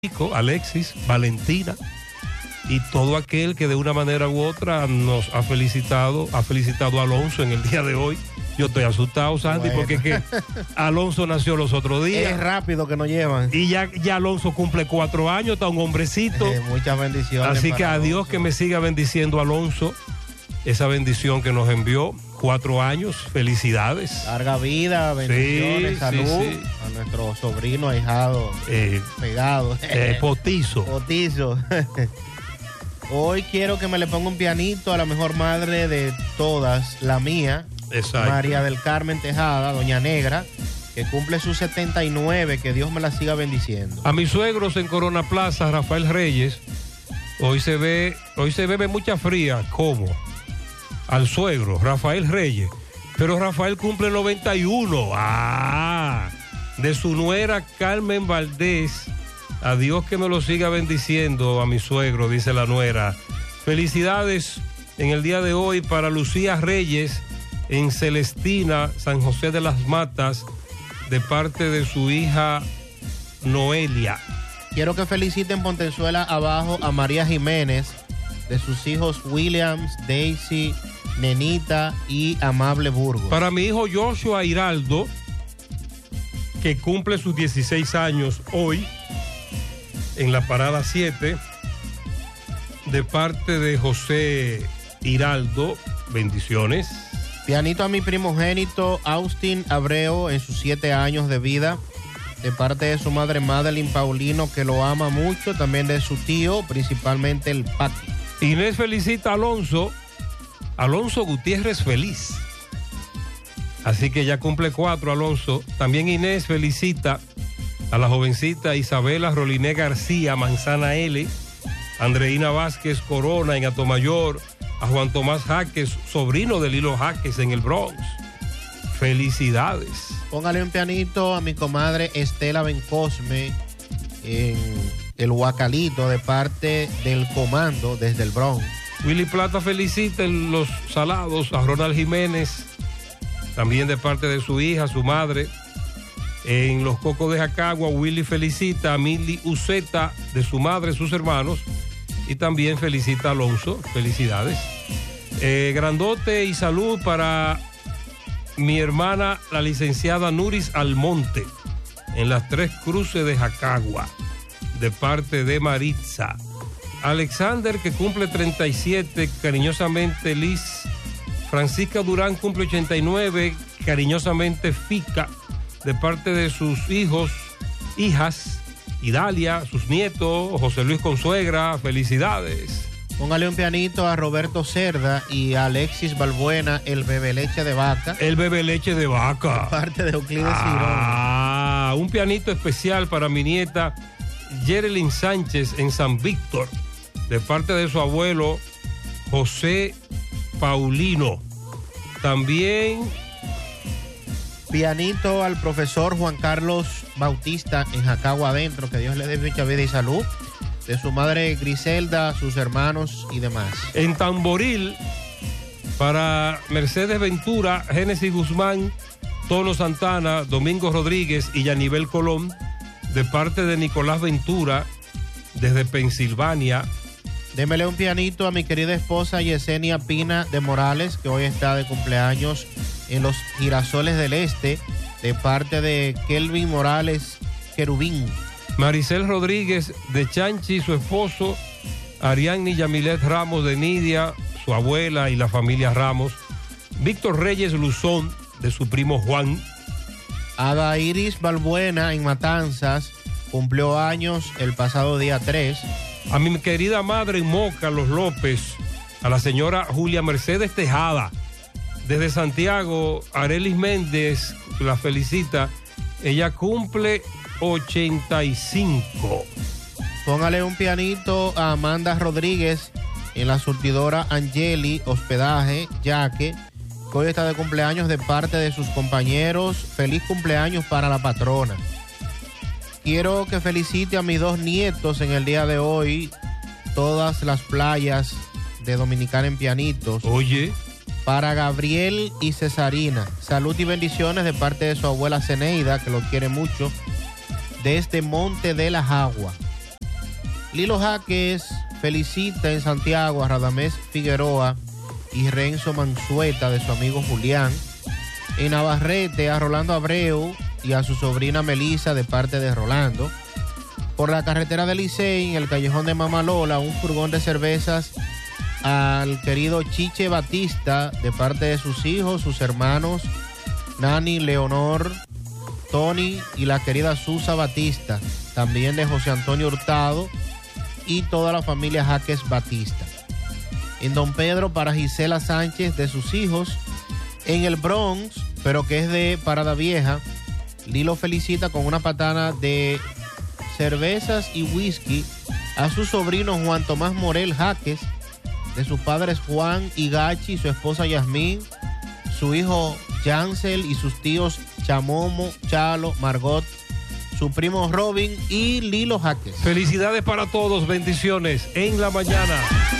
Alexis, Valentina y todo aquel que de una manera u otra nos ha felicitado a Alonso en el día de hoy. Yo estoy asustado, Sandy, porque es que Alonso nació los otros días. Es rápido que nos llevan. Y ya Alonso cumple 4 años, está un hombrecito. Muchas bendiciones. Así que a Dios que me siga bendiciendo Alonso, esa bendición que nos envió. 4 años, felicidades. Larga vida, bendiciones, sí, salud. Sí. A nuestro sobrino, ahijado, pegado. Potizo. Potizo. Hoy quiero que me le ponga un pianito a la mejor madre de todas, la mía. Exacto. María del Carmen Tejada, Doña Negra, que cumple sus 79, que Dios me la siga bendiciendo. A mis suegros en Corona Plaza, Rafael Reyes, hoy se bebe mucha fría. ¿Cómo? Al suegro, Rafael Reyes. Pero Rafael cumple 91. De su nuera Carmen Valdés. A Dios que me lo siga bendiciendo a mi suegro, dice la nuera. Felicidades en el día de hoy para Lucía Reyes en Celestina, San José de las Matas, de parte de su hija Noelia. Quiero que feliciten Pontezuela abajo a María Jiménez, de sus hijos Williams, Daisy, Nenita y Amable Burgos. Para mi hijo Joshua Hiraldo, que cumple sus 16 años hoy, en la parada 7, de parte de José Hiraldo, bendiciones. Pianito a mi primogénito Austin Abreu en sus 7 años de vida, de parte de su madre Madeline Paulino, que lo ama mucho, también de su tío, principalmente el Paqui. Inés felicita a Alonso Gutiérrez feliz. Así que ya cumple 4 Alonso. También Inés felicita a la jovencita Isabela Roliné García Manzana L, Andreina Vázquez Corona en Atomayor, a Juan Tomás Jaques, sobrino de Lilo Jaques en el Bronx. Felicidades. Póngale un pianito a mi comadre Estela Bencosme en el Huacalito, de parte del Comando desde el Bronx. Willy Plata felicita en Los Salados a Ronald Jiménez, también de parte de su hija, su madre. En Los Cocos de Jacagua, Willy felicita a Mili Uceta, de su madre, sus hermanos, y también felicita a Alonso. Felicidades. Grandote y salud para mi hermana, la licenciada Nuris Almonte, en las Tres Cruces de Jacagua, de parte de Maritza. Alexander, que cumple 37, cariñosamente Liz. Francisca Durán cumple 89, cariñosamente Fica, de parte de sus hijos, hijas, Idalia, sus nietos, José Luis Consuegra. Felicidades. Póngale un pianito a Roberto Cerda y a Alexis Balbuena, el bebé leche de vaca. El bebé leche de vaca. De parte de Euclides Girón. Un pianito especial para mi nieta Yerelyn Sánchez en San Víctor, de parte de su abuelo José Paulino. También pianito al profesor Juan Carlos Bautista en Jacagua Adentro, que Dios le dé mucha vida y salud, de su madre Griselda, sus hermanos y demás. En Tamboril, para Mercedes Ventura, Génesis Guzmán, Tono Santana, Domingo Rodríguez y Yanivel Colón, de parte de Nicolás Ventura, desde Pensilvania. Démele un pianito a mi querida esposa Yesenia Pina de Morales, que hoy está de cumpleaños en Los Girasoles del Este, de parte de Kelvin Morales Querubín. Maricel Rodríguez de Chanchi, su esposo, Ariadne Yamilet Ramos de Nidia, su abuela y la familia Ramos. Víctor Reyes Luzón, de su primo Juan. Ada Iris Balbuena en Matanzas, cumplió años el pasado día 3. A mi querida madre en Moca, Los López, a la señora Julia Mercedes Tejada, desde Santiago, Arelis Méndez la felicita. Ella cumple 85. Póngale un pianito a Amanda Rodríguez en la surtidora Angeli Hospedaje Yaque, que hoy está de cumpleaños de parte de sus compañeros. Feliz cumpleaños para la patrona. Quiero que felicite a mis 2 nietos en el día de hoy, todas las playas de Dominicana en pianitos. Oye. Para Gabriel y Cesarina, salud y bendiciones de parte de su abuela Zeneida, que lo quiere mucho, desde Monte de la Jagua. Lilo Jaques felicita en Santiago a Radamés Figueroa y Renzo Mansueta de su amigo Julián. En Navarrete a Rolando Abreu y a su sobrina Melisa de parte de Rolando. Por la carretera de Licey, en el callejón de Mama Lola, un furgón de cervezas al querido Chiche Batista de parte de sus hijos, sus hermanos Nani, Leonor, Tony y la querida Susa Batista, también de José Antonio Hurtado y toda la familia Jaques Batista. En Don Pedro para Gisela Sánchez de sus hijos. En el Bronx, pero que es de Parada Vieja, Lilo felicita con una patana de cervezas y whisky a su sobrino Juan Tomás Morel Jaques, de sus padres Juan y Gachi, su esposa Yasmín, su hijo Jansel y sus tíos Chamomo, Chalo, Margot, su primo Robin y Lilo Jaques. Felicidades para todos, bendiciones en la mañana.